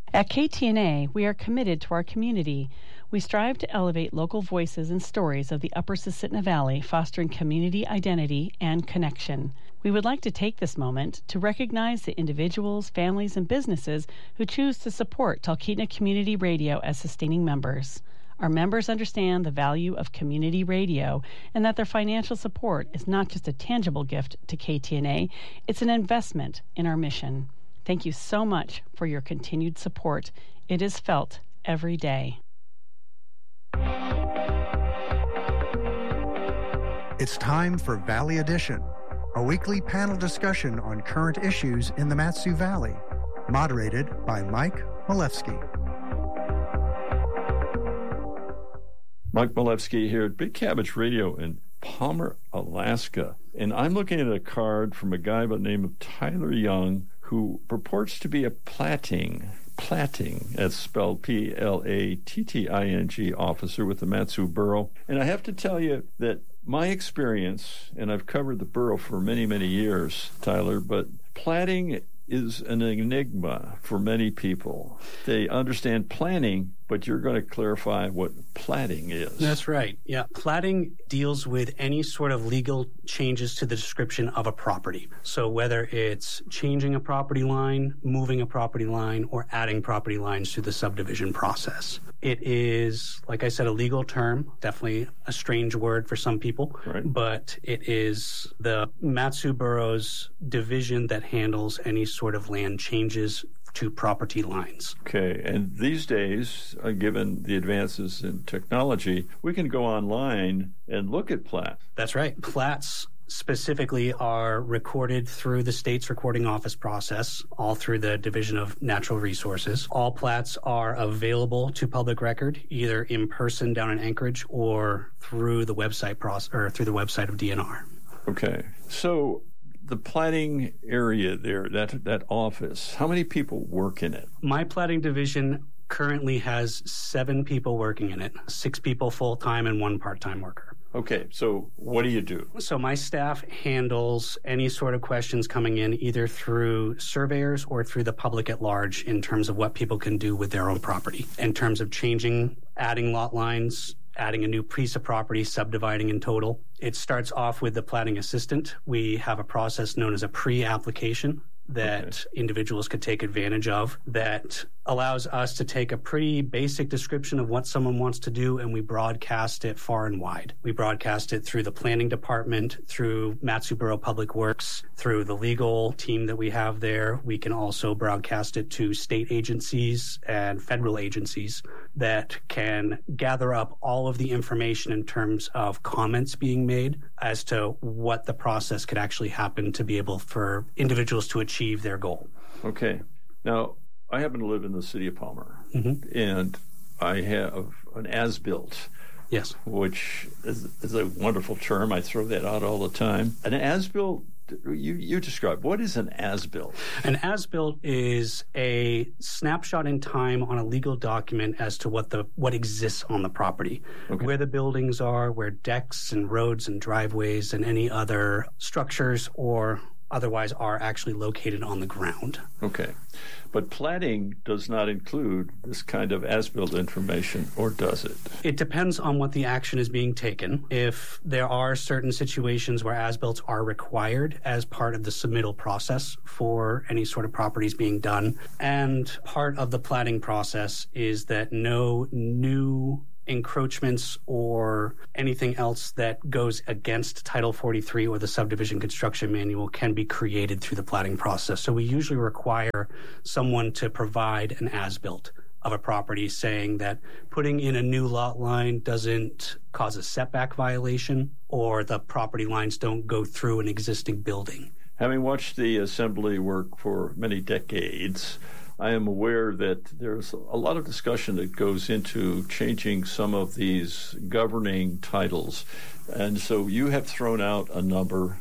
At KTNA, we are committed to our community. We strive to elevate local voices and stories of the Upper Susitna Valley, fostering community identity and connection. We would like to take this moment to recognize the individuals, families, and businesses who choose to support Talkeetna Community Radio as sustaining members. Our members understand the value of community radio and that their financial support is not just a tangible gift to KTNA, it's an investment in our mission. Thank you so much for your continued support. It is felt every day. It's time for Valley Edition, a weekly panel discussion on current issues in the Mat-Su Valley, moderated by Mike Malevsky. Mike Malevsky here at Big Cabbage Radio in Palmer, Alaska. And I'm looking at a card from a guy by the name of Tyler Young, who purports to be a platting, that's spelled P-L-A-T-T-I-N-G, officer with the Mat-Su Borough. And I have to tell you that my experience, and I've covered the borough for many, many years, Tyler, but platting is an enigma for many people. They understand planning, but you're going to clarify what platting is. That's right. Yeah. Platting deals with any sort of legal changes to the description of a property. So whether it's changing a property line, moving a property line, or adding property lines to the subdivision process. It is, like I said, a legal term, definitely a strange word for some people, right, but it is the Mat-Su Borough's division that handles any sort of land changes to property lines. Okay, and these days, given the advances in technology, we can go online and look at plats. That's right. Plats specifically are recorded through the state's recording office process, all through the Division of Natural Resources. All plats are available to public record, either in person down in Anchorage or through the website through the website of DNR. Okay, so the platting area there, that office, how many people work in it? My platting division currently has 7 people working in it, 6 people full-time and 1 part-time worker. Okay, so what do you do? So my staff handles any sort of questions coming in either through surveyors or through the public at large in terms of what people can do with their own property, in terms of changing, adding lot lines, adding a new piece of property, subdividing in total. It starts off with the platting assistant. We have a process known as a pre-application that individuals could take advantage of that allows us to take a pretty basic description of what someone wants to do, and we broadcast it far and wide. We broadcast it through the planning department, through Mat-Su Borough Public Works, through the legal team that we have there. We can also broadcast it to state agencies and federal agencies that can gather up all of the information in terms of comments being made as to what the process could actually happen to be able for individuals to achieve their goal. Okay. Now, I happen to live in the city of Palmer, and I have an as-built, yes, which is a wonderful term. I throw that out all the time. An as-built, you describe, what is an as-built? An as-built is a snapshot in time on a legal document as to what exists on the property, where the buildings are, where decks and roads and driveways and any other structures or otherwise are actually located on the ground. Okay. But platting does not include this kind of as-built information, or does it? It depends on what the action is being taken. If there are certain situations where as-builts are required as part of the submittal process for any sort of properties being done, and part of the platting process is that no new encroachments or anything else that goes against Title 43 or the Subdivision Construction Manual can be created through the platting process. So we usually require someone to provide an as-built of a property saying that putting in a new lot line doesn't cause a setback violation or the property lines don't go through an existing building. Having watched the assembly work for many decades, I am aware that there's a lot of discussion that goes into changing some of these governing titles. And so you have thrown out a number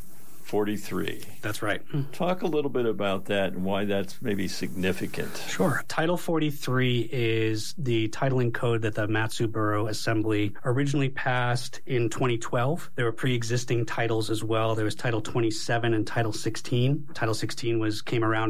43. That's right. Talk a little bit about that and why that's maybe significant. Sure. Title 43 is the titling code that the Mat-Su Borough Assembly originally passed in 2012. There were pre-existing titles as well. There was Title 27 and Title 16. Title 16 came around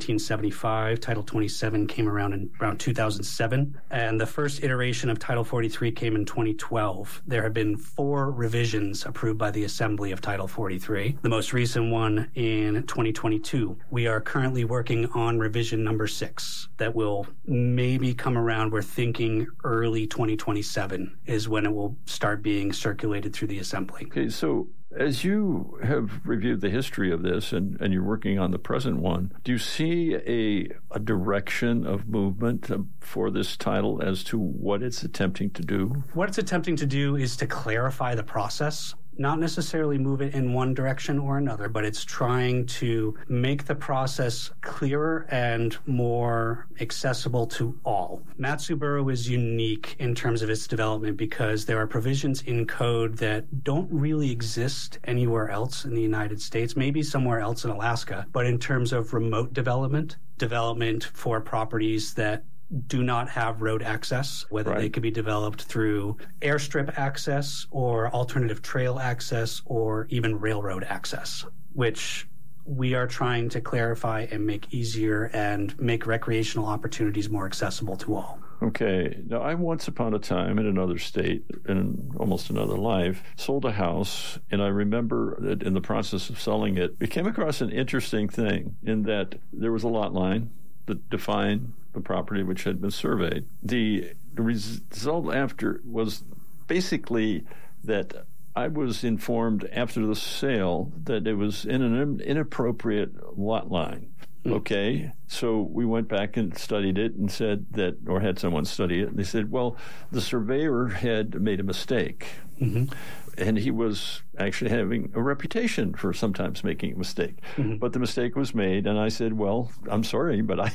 1975. Title 27 came around in around 2007. And the first iteration of Title 43 came in 2012. There have been 4 revisions approved by the Assembly of Title 43. The most recent one in 2022. We are currently working on revision number 6 that will maybe come around. We're thinking early 2027 is when it will start being circulated through the Assembly. Okay, so as you have reviewed the history of this and you're working on the present one, do you see a direction of movement for this title as to what it's attempting to do? What it's attempting to do is to clarify the process. Not necessarily move it in one direction or another, but it's trying to make the process clearer and more accessible to all. Mat-Su Borough is unique in terms of its development because there are provisions in code that don't really exist anywhere else in the United States, maybe somewhere else in Alaska, but in terms of remote development for properties that do not have road access, whether they could be developed through airstrip access or alternative trail access or even railroad access, which we are trying to clarify and make easier and make recreational opportunities more accessible to all. Okay. Now, I once upon a time in another state, in almost another life, sold a house, and I remember that in the process of selling it, we came across an interesting thing in that there was a lot line that defined the property which had been surveyed. The result after was basically that I was informed after the sale that it was in an inappropriate lot line. Okay, so we went back and studied it and said that, or had someone study it, and they said, well, the surveyor had made a mistake. Mm-hmm. And he was actually having a reputation for sometimes making a mistake. Mm-hmm. But the mistake was made, and I said, well, I'm sorry, but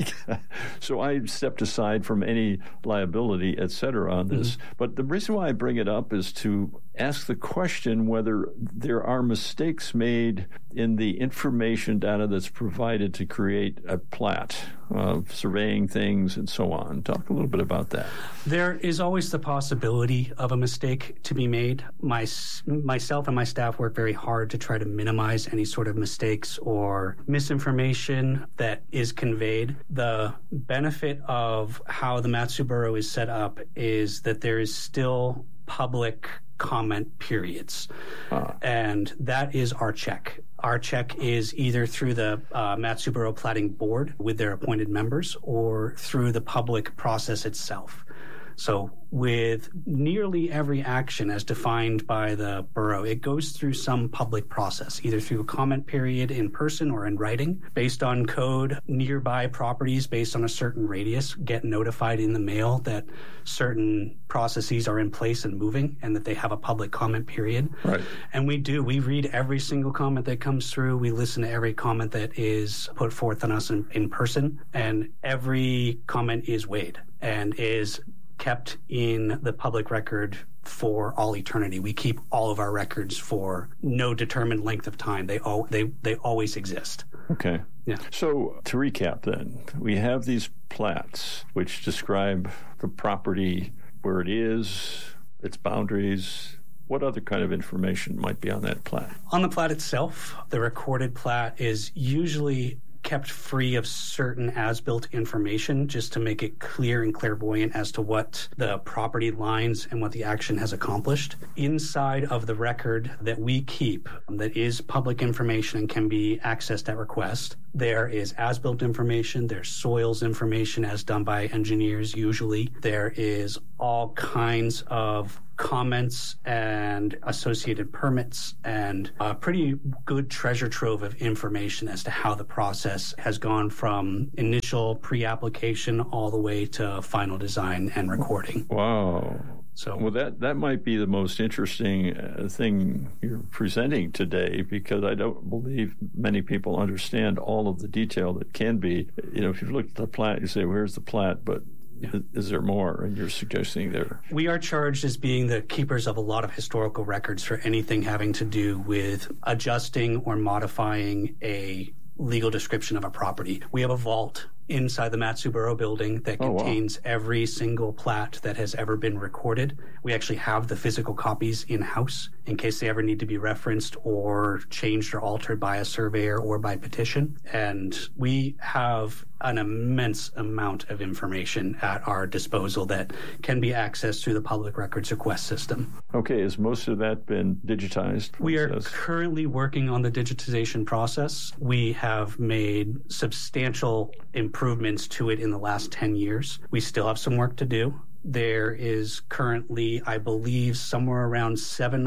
so I stepped aside from any liability, et cetera, on this. Mm-hmm. But the reason why I bring it up is to ask the question whether there are mistakes made in the information data that's provided to create a plat, surveying things and so on. Talk a little bit about that. There is always the possibility of a mistake to be made. Myself and my staff work very hard to try to minimize any sort of mistakes or misinformation that is conveyed. The benefit of how the Mat-Su Borough is set up is that there is still public comment periods. And that is our check. Our check is either through the Mat-Su Borough Platting Board with their appointed members or through the public process itself. So with nearly every action as defined by the borough, it goes through some public process, either through a comment period in person or in writing. Based on code, nearby properties based on a certain radius get notified in the mail that certain processes are in place and moving and that they have a public comment period. Right. And we read every single comment that comes through. We listen to every comment that is put forth on us in person, and every comment is weighed and is kept in the public record for all eternity. We keep all of our records for no determined length of time. They always exist. Okay. Yeah. So to recap then, we have these plats which describe the property, where it is, its boundaries. What other kind of information might be on that plat? On the plat itself, the recorded plat is usually kept free of certain as-built information just to make it clear and clairvoyant as to what the property lines and what the action has accomplished. Inside of the record that we keep that is public information and can be accessed at request, there is as-built information, there's soils information as done by engineers usually, there is all kinds of comments and associated permits and a pretty good treasure trove of information as to how the process has gone from initial pre-application all the way to final design and recording. Wow. So, well, that might be the most interesting thing you're presenting today, because I don't believe many people understand all of the detail that can be. You know, if you look at the plat, you say, where's the plat? But Is there more you're suggesting there? We are charged as being the keepers of a lot of historical records for anything having to do with adjusting or modifying a legal description of a property. We have a vault inside the Mat-Su Borough building that contains every single plat that has ever been recorded. We actually have the physical copies in-house in case they ever need to be referenced or changed or altered by a surveyor or by petition. And we have an immense amount of information at our disposal that can be accessed through the public records request system. Okay, has most of that been digitized? We are currently working on the digitization process. We have made substantial improvements to it in the last 10 years. We still have some work to do. There is currently, I believe, somewhere around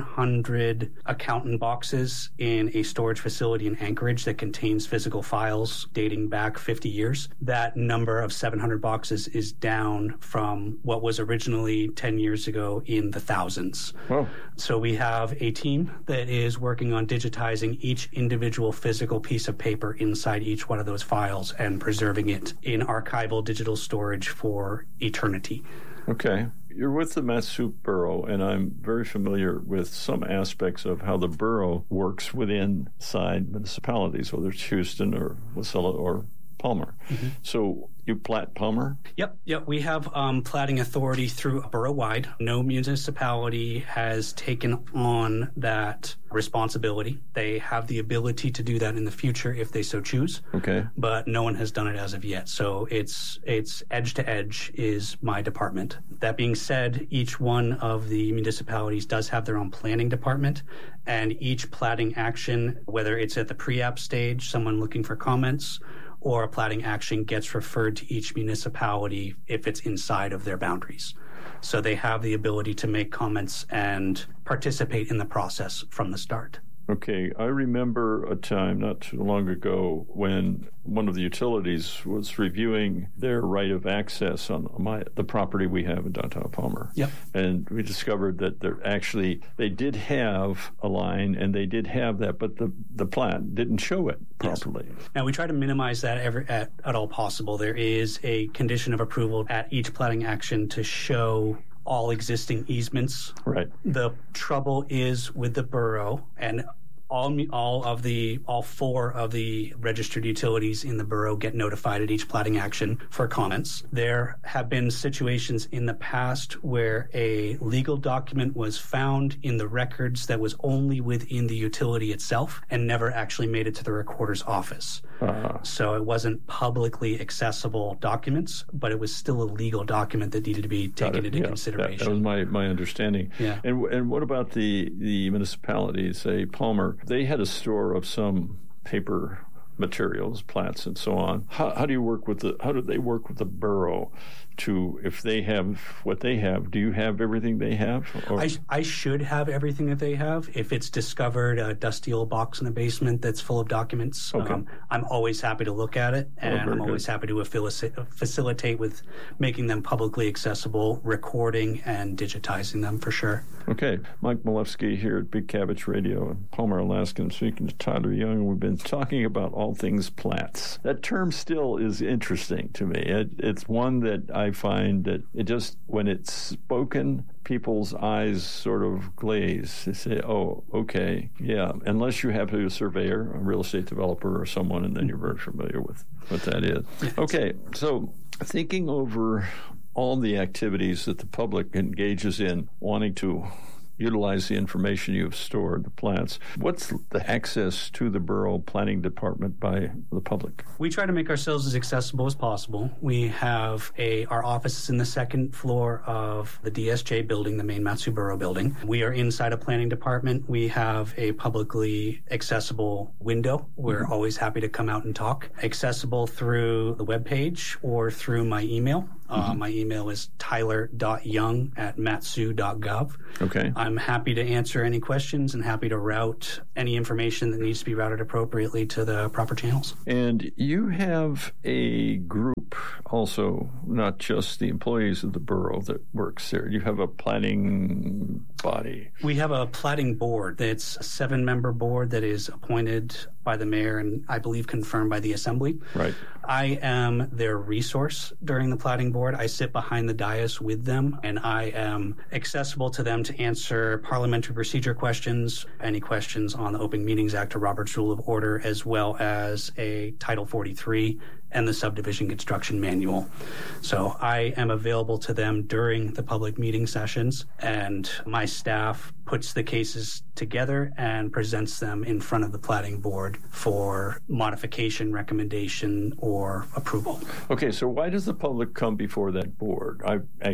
700 accountant boxes in a storage facility in Anchorage that contains physical files dating back 50 years. That number of 700 boxes is down from what was originally 10 years ago in the thousands. Whoa. So we have a team that is working on digitizing each individual physical piece of paper inside each one of those files and preserving it in archival digital storage for eternity. Okay. You're with the Mat-Su Borough, and I'm very familiar with some aspects of how the borough works inside municipalities, whether it's Houston or Wasilla or Palmer. Mm-hmm. So you plat Palmer? Yep. We have platting authority through borough-wide. No municipality has taken on that responsibility. They have the ability to do that in the future if they so choose. Okay. But no one has done it as of yet. So it's edge to edge is my department. That being said, each one of the municipalities does have their own planning department, and each platting action, whether it's at the pre-app stage, someone looking for comments, or a platting action gets referred to each municipality if it's inside of their boundaries. So they have the ability to make comments and participate in the process from the start. Okay, I remember a time not too long ago when one of the utilities was reviewing their right of access on the property we have in downtown Palmer. Yep. And we discovered that they did have a line and they did have that, but the plat didn't show it properly. Yes. Now, we try to minimize that at all possible. There is a condition of approval at each platting action to show all existing easements. Right. The trouble is with the borough and all four of the registered utilities in the borough get notified at each platting action for comments. There have been situations in the past where a legal document was found in the records that was only within the utility itself and never actually made it to the recorder's office. So it wasn't publicly accessible documents, but it was still a legal document that needed to be taken into consideration. That was my understanding. Yeah. And what about the municipalities, say Palmer? They had a store of some paper materials, plats, and so on. How do they work with the borough to, if they have what they have, do you have everything they have? Or? I should have everything that they have. If it's discovered a dusty old box in the basement that's full of documents, okay. I'm always happy to look at it, and I'm always happy to facilitate with making them publicly accessible, recording, and digitizing them for sure. Okay. Mike Milewski here at Big Cabbage Radio in Palmer, Alaska. I'm speaking to Tyler Young. We've been talking about all things plats. That term still is interesting to me. It's one that I find that it just, when it's spoken, people's eyes sort of glaze. They say, oh, okay, yeah, unless you have to be a surveyor, a real estate developer, or someone, and then you're very familiar with what that is. Okay, so thinking over all the activities that the public engages in, wanting to utilize the information you've stored, the plats. What's the access to the borough planning department by the public? We try to make ourselves as accessible as possible. We have our office is in the second floor of the DSJ building, the main Mat-Su Borough building. We are inside a planning department. We have a publicly accessible window. We're always happy to come out and talk. Accessible through the webpage or through my email. My email is tyler.young@matsu.gov. Okay. I'm happy to answer any questions and happy to route any information that needs to be routed appropriately to the proper channels. And you have a group also, not just the employees of the borough that works there. You have a planning body. We have a planning board. It's a 7-member board that is appointed by the mayor and I believe confirmed by the assembly. Right. I am their resource during the plating board. I sit behind the dais with them, and I am accessible to them to answer parliamentary procedure questions, any questions on the Open Meetings Act or Robert's Rule of Order, as well as a Title 43 and the subdivision construction manual. So I am available to them during the public meeting sessions, and my staff puts the cases together and presents them in front of the plating board for modification, recommendation, or approval. Okay, so why does the public come before that board?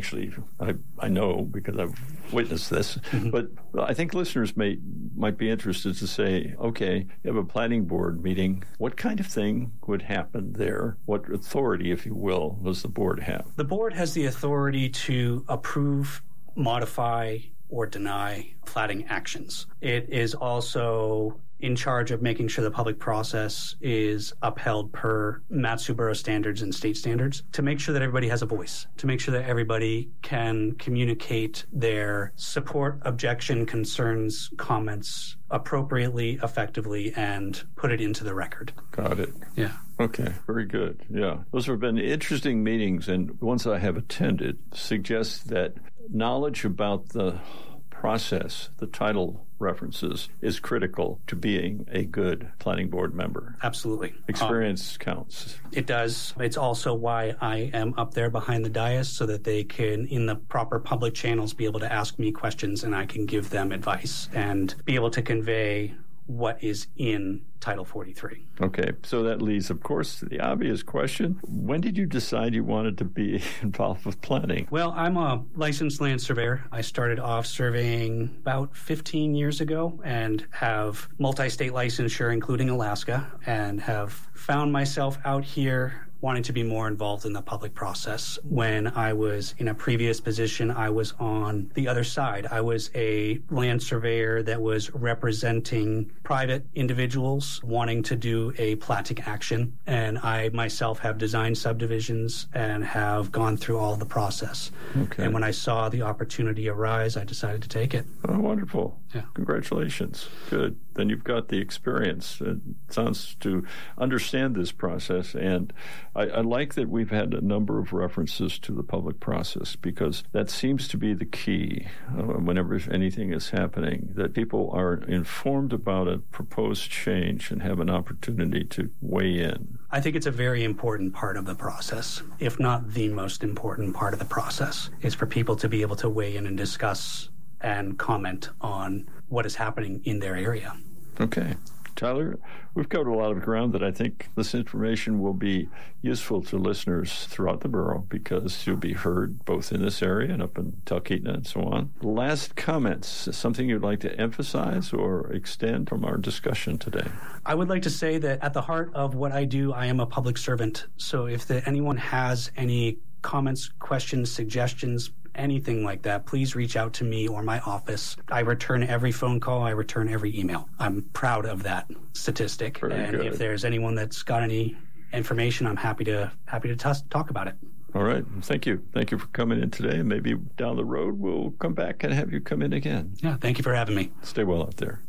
I know because I've witnessed this, but I think listeners might be interested to say, okay, you have a planning board meeting. What kind of thing would happen there? What authority, if you will, does the board have? The board has the authority to approve, modify, or deny plating actions. It is also in charge of making sure the public process is upheld per Mat-Su Borough standards and state standards, to make sure that everybody has a voice, to make sure that everybody can communicate their support, objection, concerns, comments appropriately, effectively, and put it into the record. Got it. Yeah. Okay, very good. Yeah. Those have been interesting meetings, and ones I have attended suggest that knowledge about the process, the title references, is critical to being a good planning board member. Absolutely. Experience counts. It does. It's also why I am up there behind the dais, so that they can, in the proper public channels, be able to ask me questions and I can give them advice and be able to convey what is in Title 43. Okay, so that leads, of course, to the obvious question. When did you decide you wanted to be involved with planning? Well, I'm a licensed land surveyor. I started off surveying about 15 years ago and have multi-state licensure, including Alaska, and have found myself out here wanting to be more involved in the public process. When I was in a previous position, I was on the other side. I was a land surveyor that was representing private individuals wanting to do a plating action, and I myself have designed subdivisions and have gone through all the process. Okay. And when I saw the opportunity arise, I decided to take it. Oh, wonderful. Yeah. Congratulations. Good. Then you've got the experience. It sounds to understand this process, and I like that we've had a number of references to the public process, because that seems to be the key whenever anything is happening, that people are informed about a proposed change and have an opportunity to weigh in. I think it's a very important part of the process, if not the most important part of the process, is for people to be able to weigh in and discuss and comment on what is happening in their area. Okay. Tyler, we've covered a lot of ground that I think this information will be useful to listeners throughout the borough, because you'll be heard both in this area and up in Talkeetna and so on. Last comments, something you'd like to emphasize or extend from our discussion today? I would like to say that at the heart of what I do, I am a public servant. So if anyone has any comments, questions, suggestions, anything like that, please reach out to me or my office. I return every phone call. I return every email. I'm proud of that statistic. Very good. If there's anyone that's got any information, I'm happy to talk about it. All right. Thank you. Thank you for coming in today. And maybe down the road, we'll come back and have you come in again. Yeah. Thank you for having me. Stay well out there.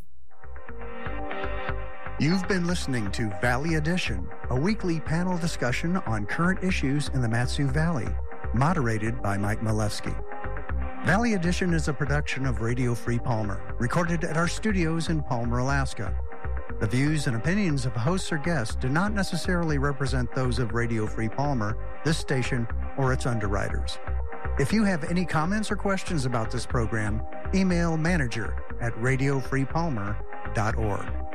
You've been listening to Valley Edition, a weekly panel discussion on current issues in the Mat-Su Valley, moderated by Mike Milewski. Valley Edition is a production of Radio Free Palmer, recorded at our studios in Palmer, Alaska. The views and opinions of hosts or guests do not necessarily represent those of Radio Free Palmer, this station, or its underwriters. If you have any comments or questions about this program, email manager@radiofreepalmer.org.